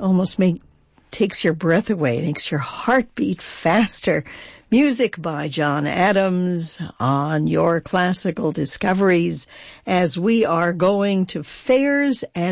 almost takes your breath away, makes your heart beat faster. Music by John Adams on your Classical Discoveries as we are going to fairs and